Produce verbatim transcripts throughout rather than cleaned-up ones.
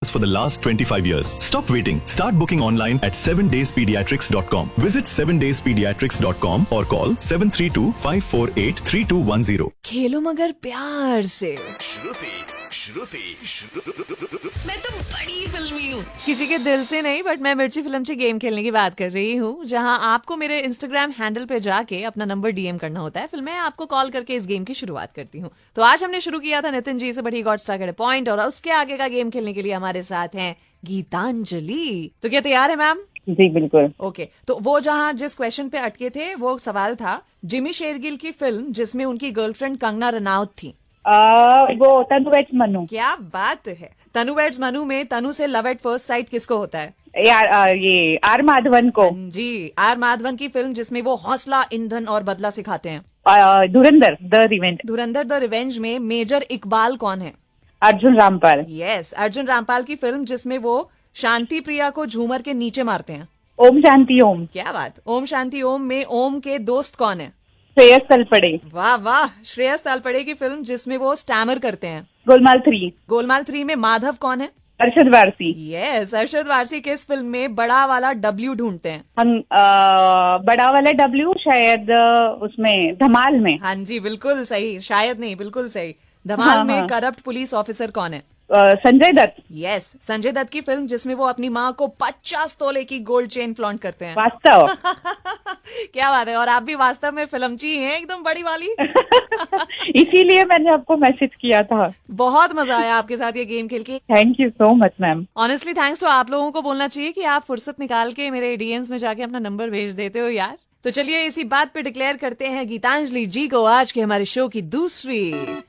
adults for the last twenty-five years. Stop waiting. Start booking online at seven days pediatrics dot com. Visit seven days pediatrics dot com or call seven three two five four eight three two one zero. खेलो मगर प्यार से। श्रुति श्रुति मैं तो बड़ी फिल्मी हूँ, किसी के दिल से नहीं, बट मैं मिर्ची फिल्म से गेम खेलने की बात कर रही हूँ, जहाँ आपको मेरे इंस्टाग्राम हैंडल पे जाके अपना नंबर डीएम करना होता है। फिर मैं आपको कॉल करके इस गेम की शुरुआत करती हूँ। तो आज हमने शुरू किया था नितिन जी से, but he got stuck point, और उसके आगे का गेम खेलने के लिए हमारे साथ हैं गीतांजलि। तो क्या तैयार है मैम? जी बिल्कुल। ओके okay, तो वो जहाँ जिस क्वेश्चन पे अटके थे वो सवाल था जिमी शेरगिल की फिल्म जिसमें उनकी गर्लफ्रेंड कंगना रनौत थी। आ, वो तनु वेड्स मनु। क्या बात है। तनु वेड्स मनु में तनु से लव एट फर्स्ट साइट किसको होता है? यार आ, ये आर माधवन को। जी, आर माधवन की फिल्म जिसमें वो हौसला, ईंधन और बदला सिखाते हैं। धुरंधर the revenge. Dhurandhar the revenge में मेजर इकबाल कौन है? अर्जुन रामपाल। यस, अर्जुन रामपाल की फिल्म जिसमें वो शांति प्रिया को झूमर के नीचे मारते हैं। ओम शांति ओम। क्या बात। ओम शांति ओम में ओम के दोस्त कौन है? श्रेयस तलपड़े। वाह वाह। श्रेयस तलपड़े की फिल्म जिसमें वो स्टैमर करते हैं। गोलमाल थ्री। गोलमाल थ्री में माधव कौन है? अरशद वारसी। यस, अरशद वारसी किस फिल्म में बड़ा वाला डब्ल्यू ढूंढते हैं? हम आ, बड़ा वाला डब्ल्यू शायद उसमें धमाल में। हाँ जी बिल्कुल सही, शायद नहीं बिल्कुल सही। धमाल हाँ, में हाँ। करप्ट पुलिस ऑफिसर कौन है? संजय दत्त। यस, संजय दत्त की फिल्म जिसमें वो अपनी माँ को पचास तोले की गोल्ड चेन फ्लॉन्ट करते हैं। वास्तव। क्या बात है। और आप भी वास्तव में फिल्मची हैं, एकदम बड़ी वाली। इसीलिए मैंने आपको मैसेज किया था। बहुत मजा आया आपके साथ ये गेम खेल के। Thank you so much ma'am. Honestly thanks. तो आप लोगों को बोलना चाहिए कि आप फुर्सत निकाल के मेरे डीएम्स में जाके अपना नंबर भेज देते हो यार। तो चलिए इसी बात पे डिक्लेयर करते हैं गीतांजलि जी को आज के हमारे शो की दूसरी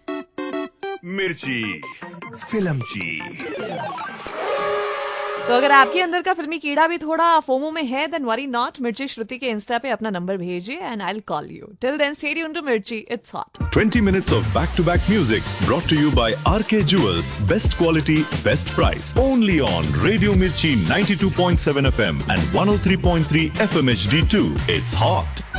मिर्ची फिल्मची। तो अगर आपके अंदर का फिल्मी कीड़ा भी थोड़ा फोमो में है, देन वरी नॉट। मिर्ची श्रुति के इंस्टा पे अपना नंबर भेजिए and I will call you. Till then stay tuned to मिर्ची, it's hot. twenty minutes of back-to-back music brought to you by R K Jewels. Best quality, best price. Only on Radio Mirchi ninety-two point seven F M and one oh three point three F M H D two. It's hot.